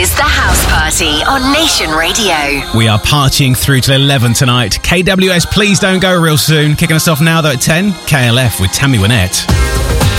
is The House Party on Nation Radio. We are partying through till 11 tonight. KWS Please Don't Go real soon. Kicking us off now though at 10, KLF with Tammy Wynette.